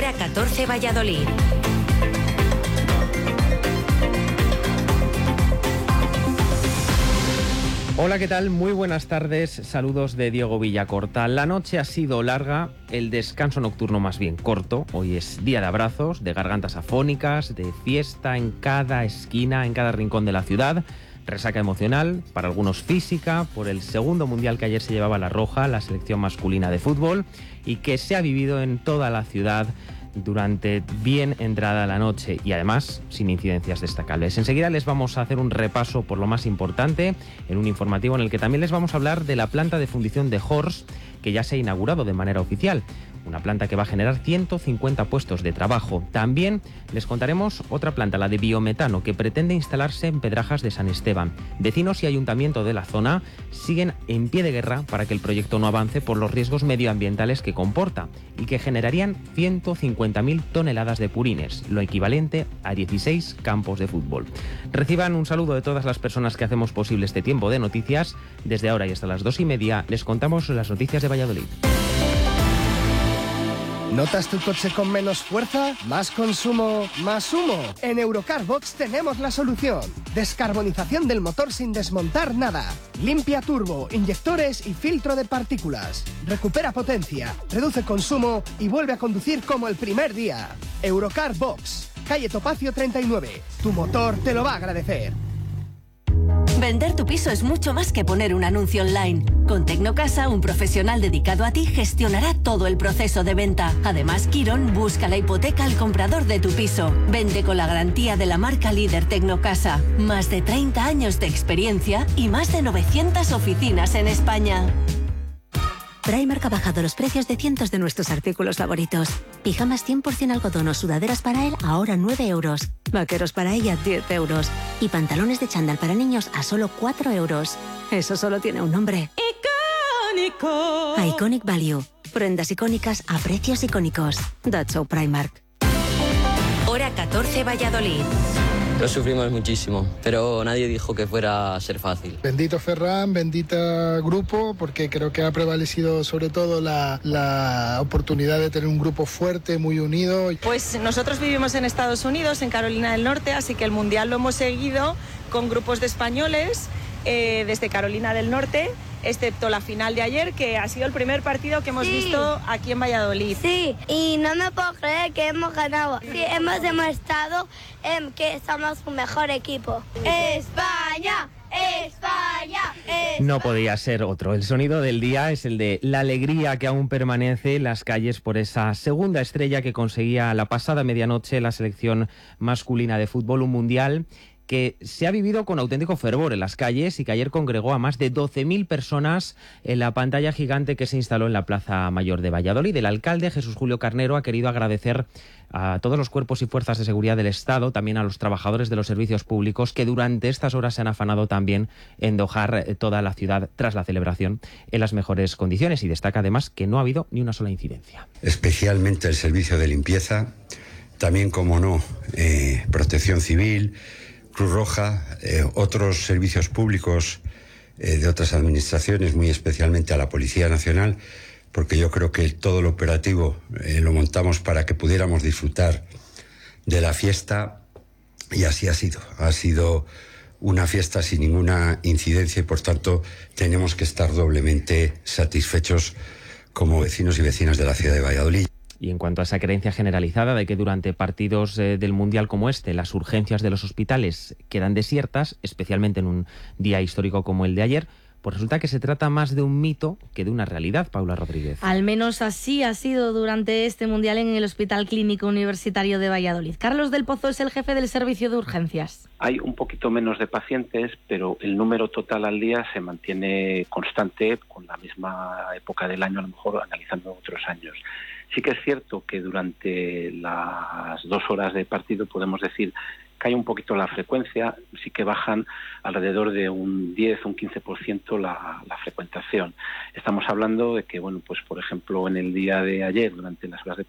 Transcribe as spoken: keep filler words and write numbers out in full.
Hora catorce, Valladolid. Hola, ¿qué tal? Muy buenas tardes. Saludos de Diego Villacorta. La noche ha sido larga, el descanso nocturno más bien corto. Hoy es día de abrazos, de gargantas afónicas, de fiesta en cada esquina, en cada rincón de la ciudad. Resaca emocional, para algunos física, por el segundo mundial que ayer se llevaba la Roja, la selección masculina de fútbol, y que se ha vivido en toda la ciudad durante bien entrada la noche y además sin incidencias destacables. Enseguida les vamos a hacer un repaso por lo más importante en un informativo en el que también les vamos a hablar de la planta de fundición de Horst, que ya se ha inaugurado de manera oficial. Una planta que va a generar ciento cincuenta puestos de trabajo. También les contaremos otra planta, la de biometano, que pretende instalarse en Pedrajas de San Esteban. Vecinos y ayuntamiento de la zona siguen en pie de guerra para que el proyecto no avance por los riesgos medioambientales que comporta y que generarían ciento cincuenta mil toneladas de purines, lo equivalente a dieciséis campos de fútbol. Reciban un saludo de todas las personas que hacemos posible este tiempo de noticias. Desde ahora y hasta las dos y media les contamos las noticias de Valladolid. ¿Notas tu coche con menos fuerza? ¿Más consumo? ¿Más humo? En Eurocarbox tenemos la solución. Descarbonización del motor sin desmontar nada. Limpia turbo, inyectores y filtro de partículas. Recupera potencia, reduce consumo y vuelve a conducir como el primer día. Eurocarbox, calle Topacio treinta y nueve. Tu motor te lo va a agradecer. Vender tu piso es mucho más que poner un anuncio online. Con Tecnocasa, un profesional dedicado a ti gestionará todo el proceso de venta. Además, Quirón busca la hipoteca al comprador de tu piso. Vende con la garantía de la marca líder Tecnocasa. Más de treinta años de experiencia y más de novecientas oficinas en España. Primark ha bajado los precios de cientos de nuestros artículos favoritos. Pijamas cien por ciento algodón o sudaderas para él ahora nueve euros. Vaqueros para ella diez euros. Y pantalones de chándal para niños a solo cuatro euros. Eso solo tiene un nombre. ¡Icónico! Iconic Value. Prendas icónicas a precios icónicos. That's so Primark. Hora catorce, Valladolid. Lo sufrimos muchísimo, pero nadie dijo que fuera a ser fácil. Bendito Ferran, bendita grupo, porque creo que ha prevalecido sobre todo la, la oportunidad de tener un grupo fuerte, muy unido. Pues nosotros vivimos en Estados Unidos, en Carolina del Norte, así que el Mundial lo hemos seguido con grupos de españoles eh, desde Carolina del Norte, excepto la final de ayer, que ha sido el primer partido que hemos sí. visto aquí en Valladolid. Sí, y no me puedo creer que hemos ganado. Sí, hemos demostrado eh, que somos un mejor equipo. ¡España! España, España. No podía ser otro. El sonido del día es el de la alegría que aún permanece en las calles por esa segunda estrella que conseguía la pasada medianoche la selección masculina de fútbol, un mundial que se ha vivido con auténtico fervor en las calles y que ayer congregó a más de doce mil personas en la pantalla gigante que se instaló en la Plaza Mayor de Valladolid. El alcalde, Jesús Julio Carnero, ha querido agradecer a todos los cuerpos y fuerzas de seguridad del Estado, también a los trabajadores de los servicios públicos, que durante estas horas se han afanado también en dejar toda la ciudad tras la celebración en las mejores condiciones, y destaca además que no ha habido ni una sola incidencia. Especialmente el servicio de limpieza, también, como no, eh, Protección Civil, Cruz Roja, eh, otros servicios públicos eh, de otras administraciones, muy especialmente a la Policía Nacional, porque yo creo que todo el operativo eh, lo montamos para que pudiéramos disfrutar de la fiesta, y así ha sido. Ha sido una fiesta sin ninguna incidencia y, por tanto, tenemos que estar doblemente satisfechos como vecinos y vecinas de la ciudad de Valladolid. Y en cuanto a esa creencia generalizada de que durante partidos eh, del Mundial como este, las urgencias de los hospitales quedan desiertas, especialmente en un día histórico como el de ayer, pues resulta que se trata más de un mito que de una realidad, Paula Rodríguez. Al menos así ha sido durante este Mundial en el Hospital Clínico Universitario de Valladolid. Carlos del Pozo es el jefe del servicio de urgencias. Hay un poquito menos de pacientes, pero el número total al día se mantiene constante con la misma época del año, a lo mejor analizando otros años. Sí que es cierto que durante las dos horas de partido podemos decir cae un poquito la frecuencia, sí que bajan alrededor de un diez, un quince por ciento la, la frecuentación. Estamos hablando de que, bueno, pues por ejemplo, en el día de ayer, durante las horas de